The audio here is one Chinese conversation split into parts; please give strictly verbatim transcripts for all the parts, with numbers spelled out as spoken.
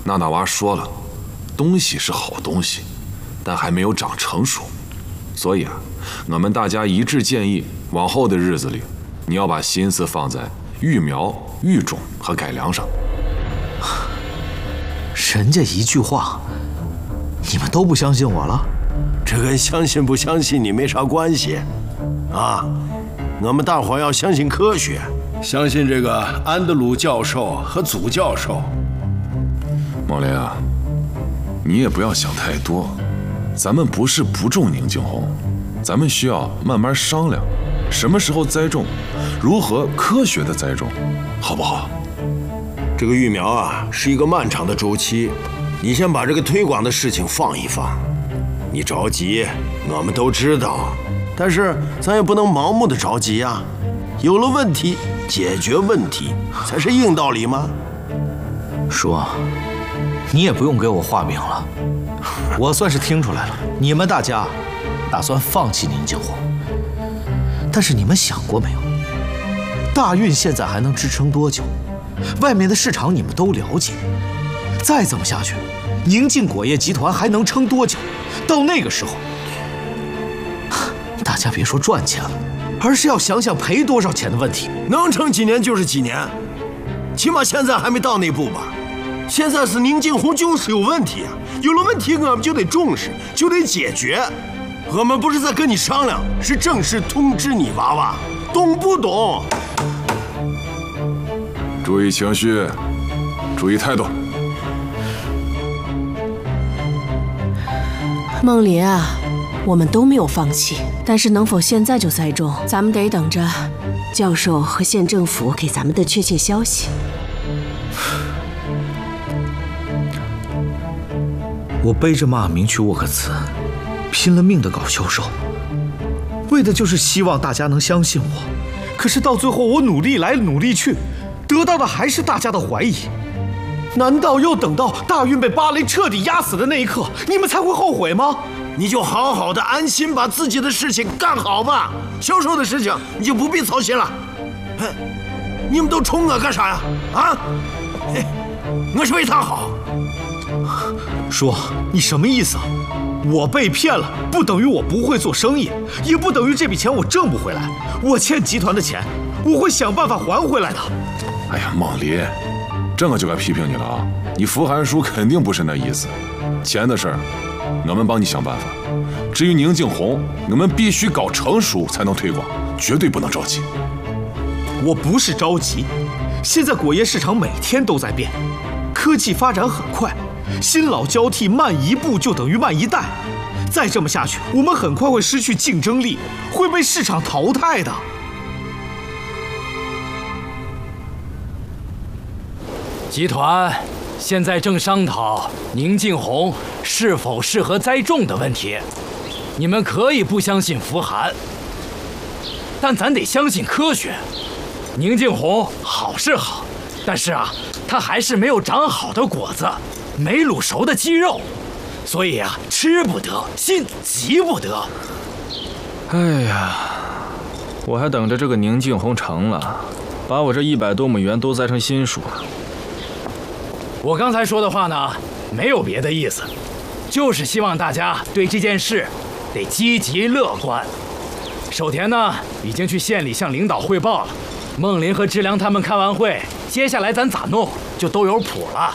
那那娃说了，东西是好东西，但还没有长成熟，所以啊，我们大家一致建议，往后的日子里，你要把心思放在育苗、育种和改良上。 人家一句话，你们都不相信我了？ 这跟相信不相信你没啥关系，啊，我们大伙要相信科学，相信这个安德鲁教授和祖教授。 孟林啊，你也不要想太多，咱们不是不种宁静红，咱们需要慢慢商量，什么时候栽种，如何科学的栽种，好不好？ 这个育苗啊，是一个漫长的周期，你先把这个推广的事情放一放。你着急，我们都知道，但是咱也不能盲目的着急呀。有了问题，解决问题才是硬道理吗？ 叔，你也不用给我画饼了，我算是听出来了，你们大家打算放弃宁静红。但是你们想过没有，大运现在还能支撑多久？外面的市场你们都了解，再这么下去，宁静果业集团还能撑多久？到那个时候，大家别说赚钱了，而是要想想赔多少钱的问题。 能撑几年就是几年，起码现在还没到那步吧。现在是宁静红就是有问题啊，有了问题我们就得重视，就得解决。我们不是在跟你商量，是正式通知你娃娃，懂不懂？ 注意情绪，注意态度。 孟林啊，我们都没有放弃，但是能否现在就栽种，咱们得等着教授和县政府给咱们的确切消息。 我背着骂名去沃克茨，拼了命的搞销售，为的就是希望大家能相信我。可是到最后，我努力来努力去，得到的还是大家的怀疑。难道要等到大运被巴雷彻底压死的那一刻，你们才会后悔吗？ 你就好好的安心把自己的事情干好吧，销售的事情你就不必操心了。哎，你们都冲我干啥呀？啊？哎，我是为他好。 叔，你什么意思啊？我被骗了，不等于我不会做生意，也不等于这笔钱我挣不回来。我欠集团的钱，我会想办法还回来的。 哎呀，孟林，这我就该批评你了啊！你福函叔肯定不是那意思，钱的事儿，我们帮你想办法。至于宁静红，我们必须搞成熟才能推广，绝对不能着急。 我不是着急，现在果业市场每天都在变，科技发展很快，新老交替，慢一步就等于慢一代。再这么下去，我们很快会失去竞争力，会被市场淘汰的。 集团现在正商讨宁静红是否适合栽种的问题。你们可以不相信福函，但咱得相信科学。宁静红好是好，但是啊，它还是没有长好的果子，没卤熟的鸡肉，所以啊，吃不得，心急不得。 哎呀，我还等着这个宁静红成了，把我这一百多亩园都栽成新树。 我刚才说的话呢，没有别的意思，就是希望大家对这件事得积极乐观。守田呢，已经去县里向领导汇报了。孟林和知良他们开完会，接下来咱咋弄就都有谱了。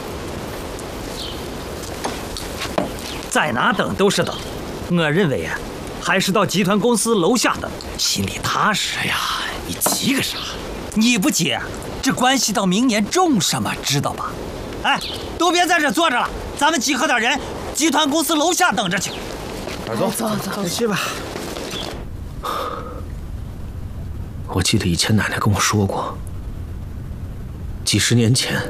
在哪等都是等，我认为啊，还是到集团公司楼下等，心里踏实。 哎呀，你急个啥？ 你不急，这关系到明年种什么，知道吧？哎，都别在这坐着了，咱们集合点人，集团公司楼下等着去。 走走走，去吧。我记得以前奶奶跟我说过，几十年前，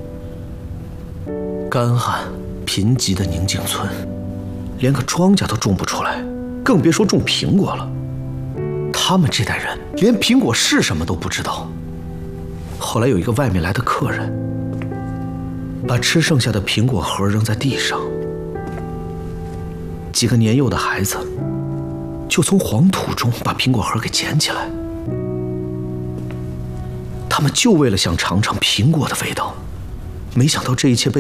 干旱贫瘠的宁静村，连个庄稼都种不出来，更别说种苹果了。他们这代人连苹果是什么都不知道。后来有一个外面来的客人，把吃剩下的苹果核扔在地上，几个年幼的孩子就从黄土中把苹果核给捡起来。他们就为了想尝尝苹果的味道，没想到这一切被